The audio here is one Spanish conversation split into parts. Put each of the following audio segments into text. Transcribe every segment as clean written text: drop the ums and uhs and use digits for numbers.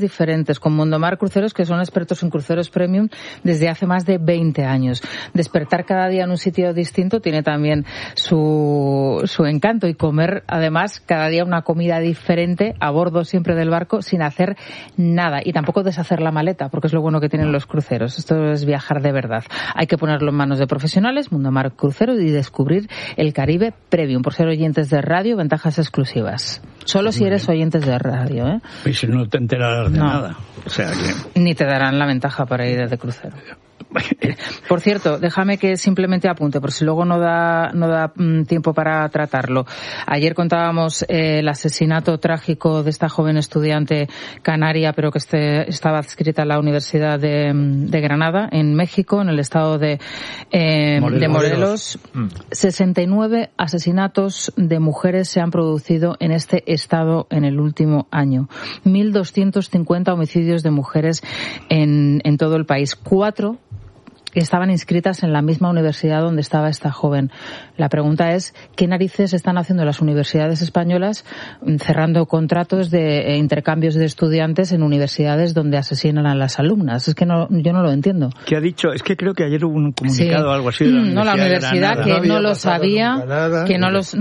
diferentes, con Mundomar Cruceros, que son expertos en cruceros premium desde hace más de 20 años. Despertar cada día en un sitio distinto tiene también su encanto, y comer además cada día una comida diferente a bordo siempre del barco sin hacer nada, y tampoco deshacer la maleta, porque es lo bueno que tienen los cruceros. Esto es viajar de verdad. Hay que ponerlo en manos de profesionales, Mundomar Cruceros, y descubrir el Caribe Premium. Por ser oyentes de radio, ventajas exclusivas. Solo si eres oyentes de radio, ¿eh? Y si no te enterarás de nada. O sea que... Ni te darán la ventaja para ir de crucero. Por cierto, déjame que simplemente apunte, por si luego no da tiempo para tratarlo. Ayer contábamos el asesinato trágico de esta joven estudiante canaria, pero que estaba adscrita a la Universidad de Granada, en México, en el estado de Morelos. 69 asesinatos de mujeres se han producido en este estado en el último año. 1.250 homicidios de mujeres en todo el país. 4 estaban inscritas en la misma universidad donde estaba esta joven. La pregunta es, ¿qué narices están haciendo las universidades españolas cerrando contratos de intercambios de estudiantes en universidades donde asesinan a las alumnas? Es que yo no lo entiendo. ¿Qué ha dicho? Es que creo que ayer hubo un comunicado o algo así de la universidad que no lo sabía, que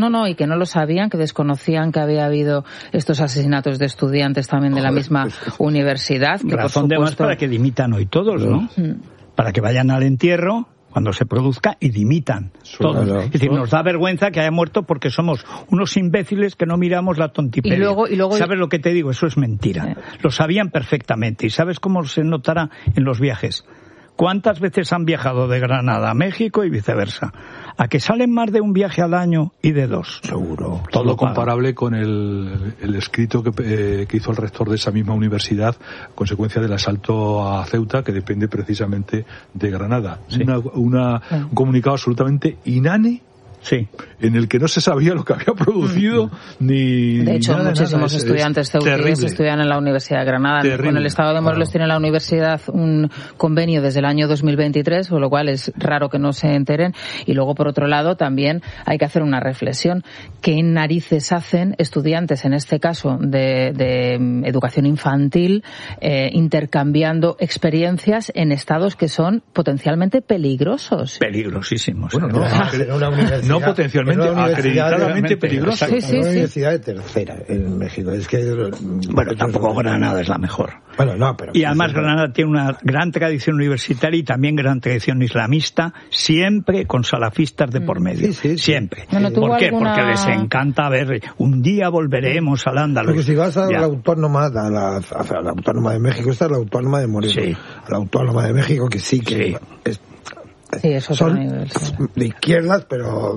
no lo sabían, que desconocían que había habido estos asesinatos de estudiantes también de la misma universidad. Que razón de más para que dimitan hoy todos, ¿no? Para que vayan al entierro cuando se produzca y dimitan todos. Es decir, nos da vergüenza que haya muerto porque somos unos imbéciles que no miramos la tontipedia. Y luego ¿Sabes lo que te digo? Eso es mentira. Lo sabían perfectamente. ¿Y sabes cómo se notará en los viajes? ¿Cuántas veces han viajado de Granada a México y viceversa? ¿A que salen más de un viaje al año y de 2? Seguro. Todo comparable con el escrito que hizo el rector de esa misma universidad, consecuencia del asalto a Ceuta, que depende precisamente de Granada. Sí. Un comunicado absolutamente inane. Sí. En el que no se sabía lo que había producido ni de hecho nada, muchísimos estudiantes ceutíes estudian en la Universidad de Granada. Terrible. Con el estado de Morelos tiene la universidad un convenio desde el año 2023, con lo cual es raro que no se enteren. Y luego, por otro lado, también hay que hacer una reflexión. ¿Qué narices hacen estudiantes, en este caso de educación infantil, intercambiando experiencias en estados que son potencialmente peligrosos? Peligrosísimos. Bueno, no potencialmente, acreditadamente peligrosa. Sí. Una universidad de tercera en México. Es que bueno, tampoco Granada es la mejor. Bueno, no, pero y además Granada tiene una gran tradición universitaria y también gran tradición islamista, siempre con salafistas de por medio. Sí. Siempre. ¿Por qué? Porque les encanta ver, un día volveremos al Andaluz. Porque si vas a la autónoma, a la autónoma de México, esta es la autónoma de Morelos. Sí. A la autónoma de México, que sí que es. Sí, eso son nivel, sí. De izquierdas, pero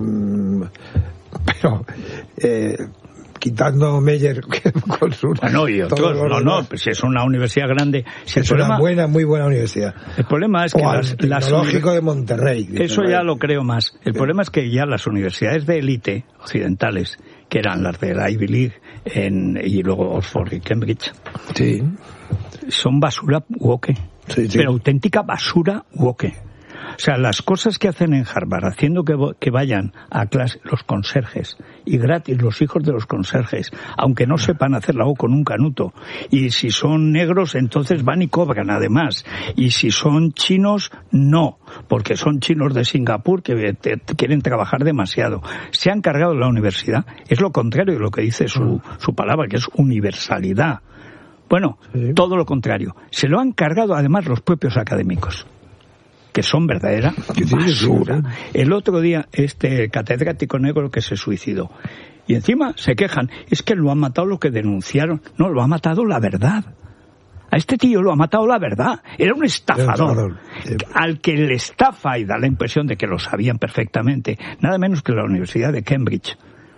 quitando Meyer con su... Bueno, y otros, pues es una universidad grande. Es una muy buena universidad. El problema es que las Tecnológico de Monterrey. Eso ya lo creo más. El problema es que ya las universidades de élite occidentales, que eran las de la Ivy League y luego Oxford y Cambridge, son basura woke. Sí. Pero auténtica basura woke. O sea, las cosas que hacen en Harvard, haciendo que vayan a clase los conserjes, y gratis los hijos de los conserjes, aunque no sepan hacerla o con un canuto, y si son negros, entonces van y cobran además, y si son chinos, no, porque son chinos de Singapur que quieren trabajar demasiado. Se han cargado la universidad, es lo contrario de lo que dice su palabra, que es universalidad. Bueno, todo lo contrario. Se lo han cargado además los propios académicos, que son verdadera basura. El otro día, este catedrático negro que se suicidó, y encima se quejan, es que lo han matado lo que denunciaron. No, lo ha matado la verdad. A este tío lo ha matado la verdad. Era un estafador. Al que le estafa y da la impresión de que lo sabían perfectamente, nada menos que la Universidad de Cambridge.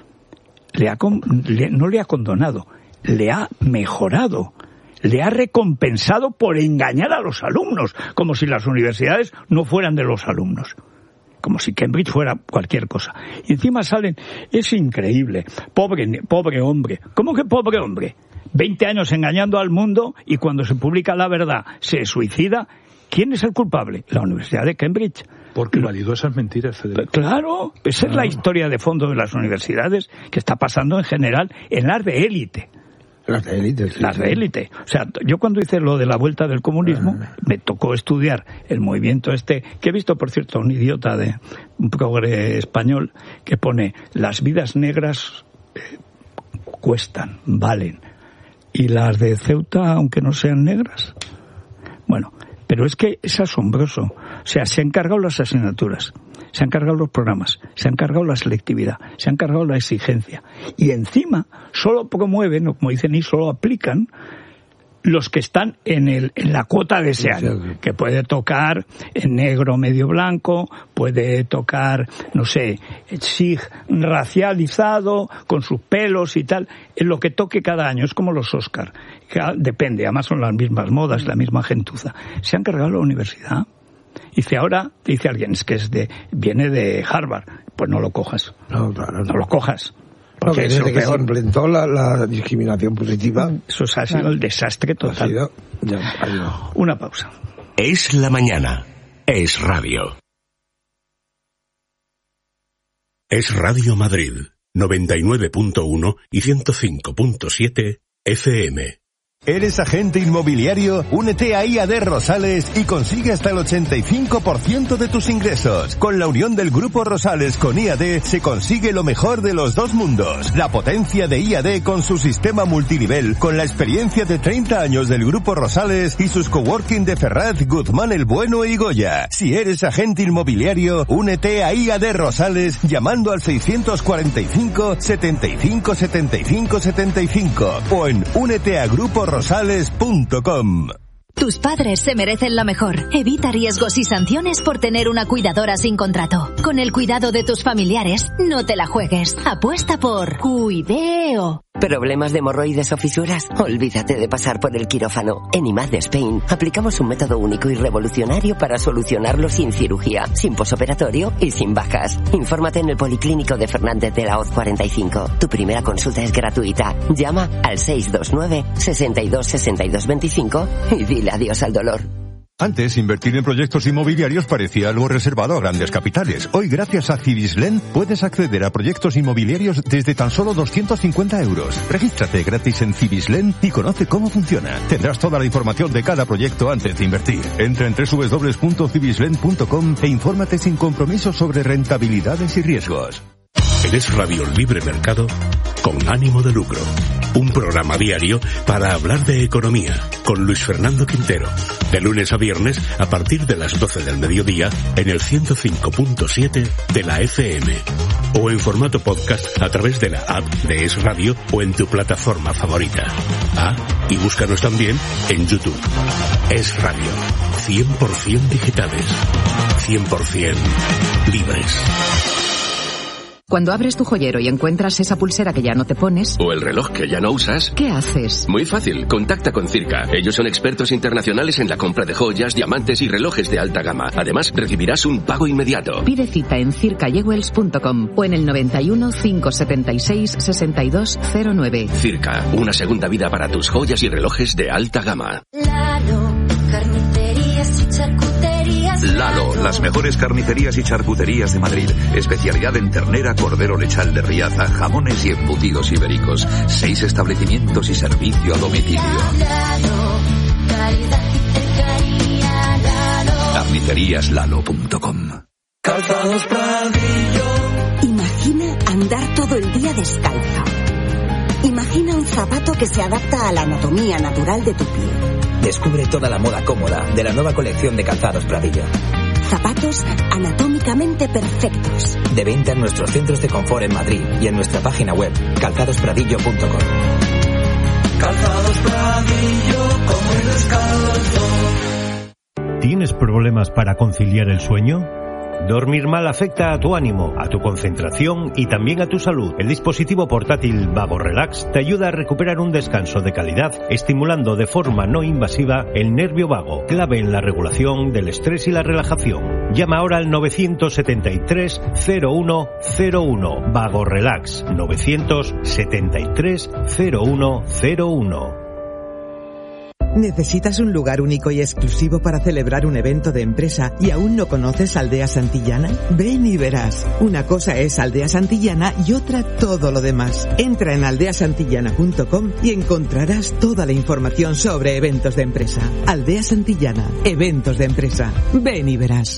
No le ha condonado, le ha mejorado. Le ha recompensado por engañar a los alumnos, como si las universidades no fueran de los alumnos, como si Cambridge fuera cualquier cosa. Y encima salen, es increíble, pobre hombre. ¿Cómo que pobre hombre? 20 años engañando al mundo y cuando se publica la verdad se suicida. ¿Quién es el culpable? La Universidad de Cambridge. Porque validó esas mentiras, Federico. Claro, esa es la historia de fondo de las universidades que está pasando en general en las de élite. Las de élite. Sí, las de élite. O sea, yo cuando hice lo de la vuelta del comunismo, me tocó estudiar el movimiento que he visto, por cierto, un idiota de un progre español, que pone: las vidas negras cuestan, valen. Y las de Ceuta, aunque no sean negras. Bueno, pero es que es asombroso. O sea, se han cargado las asignaturas, se han cargado los programas, se han cargado la selectividad, se han cargado la exigencia. Y encima solo promueven, o como dicen, y solo aplican los que están en la cuota deseada, que puede tocar en negro medio blanco, puede tocar, no sé, sig racializado, con sus pelos y tal, en lo que toque cada año. Es como los Oscar, depende, además son las mismas modas, la misma gentuza. Se han cargado la universidad. Dice, ahora, dice alguien, es que viene de Harvard. Pues no lo cojas. No lo cojas. Porque desde que se implementó la discriminación positiva, eso ha sido el desastre total. Una pausa. Es la mañana. Es radio. Es Radio Madrid, 99.1 y 105.7 FM. ¿Eres agente inmobiliario? Únete a IAD Rosales y consigue hasta el 85% de tus ingresos. Con la unión del Grupo Rosales con IAD se consigue lo mejor de los dos mundos. La potencia de IAD con su sistema multinivel, con la experiencia de 30 años del Grupo Rosales y sus coworking de Ferraz, Guzmán el Bueno y Goya. Si eres agente inmobiliario, únete a IAD Rosales llamando al 645 75 75 75 o en úneteagruporosales.com. Tus padres se merecen lo mejor. Evita riesgos y sanciones por tener una cuidadora sin contrato. Con el cuidado de tus familiares, no te la juegues. Apuesta por Cuideo. ¿Problemas de hemorroides o fisuras? Olvídate de pasar por el quirófano. En IMAD Spain aplicamos un método único y revolucionario para solucionarlo sin cirugía, sin posoperatorio y sin bajas. Infórmate en el Policlínico de Fernández de la Hoz 45. Tu primera consulta es gratuita. Llama al 629 62 62 25 y dile adiós al dolor. Antes, invertir en proyectos inmobiliarios parecía algo reservado a grandes capitales. Hoy, gracias a Cibislen, puedes acceder a proyectos inmobiliarios desde tan solo 250 euros. Regístrate gratis en Cibislen y conoce cómo funciona. Tendrás toda la información de cada proyecto antes de invertir. Entra en www.cibislen.com e infórmate sin compromiso sobre rentabilidades y riesgos. Eres Radio Libre Mercado con ánimo de lucro. Un programa diario para hablar de economía con Luis Fernando Quintero. De lunes a viernes a partir de las 12 del mediodía en el 105.7 de la FM. O en formato podcast a través de la app de Es Radio o en tu plataforma favorita. Y búscanos también en YouTube. Es Radio. 100% digitales. 100% libres. Cuando abres tu joyero y encuentras esa pulsera que ya no te pones... o el reloj que ya no usas... ¿qué haces? Muy fácil, contacta con Circa. Ellos son expertos internacionales en la compra de joyas, diamantes y relojes de alta gama. Además, recibirás un pago inmediato. Pide cita en circajewels.com o en el 91 576 6209. Circa, una segunda vida para tus joyas y relojes de alta gama. Lalo, las mejores carnicerías y charcuterías de Madrid. Especialidad en ternera, cordero lechal de Riaza, jamones y embutidos ibéricos. 6 establecimientos y servicio a domicilio. Carniceríaslalo.com. Calzados Pradillo. Imagina andar todo el día descalza. Imagina un zapato que se adapta a la anatomía natural de tu piel. Descubre toda la moda cómoda de la nueva colección de Calzados Pradillo. Zapatos anatómicamente perfectos. De venta en nuestros centros de confort en Madrid y en nuestra página web, calzadospradillo.com. Calzados Pradillo, como el descalzo. ¿Tienes problemas para conciliar el sueño? Dormir mal afecta a tu ánimo, a tu concentración y también a tu salud. El dispositivo portátil Vago Relax te ayuda a recuperar un descanso de calidad, estimulando de forma no invasiva el nervio vago, clave en la regulación del estrés y la relajación. Llama ahora al 973 0101. Vago Relax 973 0101. ¿Necesitas un lugar único y exclusivo para celebrar un evento de empresa y aún no conoces Aldea Santillana? Ven y verás. Una cosa es Aldea Santillana y otra todo lo demás. Entra en aldeasantillana.com y encontrarás toda la información sobre eventos de empresa. Aldea Santillana, eventos de empresa. Ven y verás.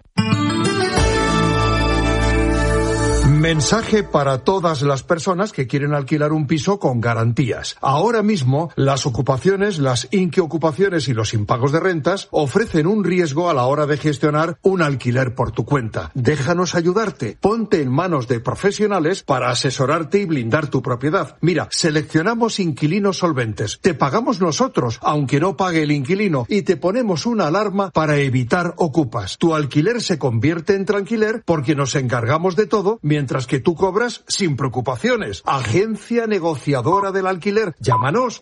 Mensaje para todas las personas que quieren alquilar un piso con garantías. Ahora mismo, las ocupaciones, las inquiocupaciones y los impagos de rentas ofrecen un riesgo a la hora de gestionar un alquiler por tu cuenta. Déjanos ayudarte. Ponte en manos de profesionales para asesorarte y blindar tu propiedad. Mira, seleccionamos inquilinos solventes. Te pagamos nosotros, aunque no pague el inquilino, y te ponemos una alarma para evitar ocupas. Tu alquiler se convierte en tranquiler porque nos encargamos de todo, mientras que tú cobras sin preocupaciones. Agencia negociadora del alquiler. Llámanos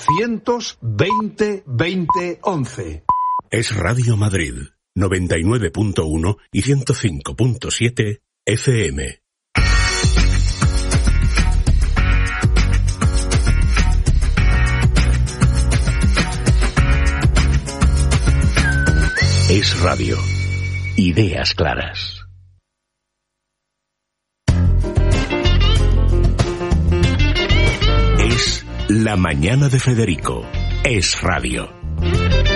920 20 11. Es Radio Madrid, 99.1 y 105.7 FM. Es Radio. Ideas claras. Es La Mañana de Federico. Es Radio.